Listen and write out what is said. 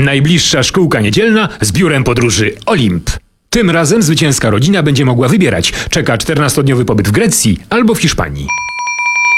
najbliższa szkółka niedzielna z biurem podróży Olimp. Tym razem zwycięska rodzina będzie mogła wybierać, czeka 14-dniowy pobyt w Grecji albo w Hiszpanii.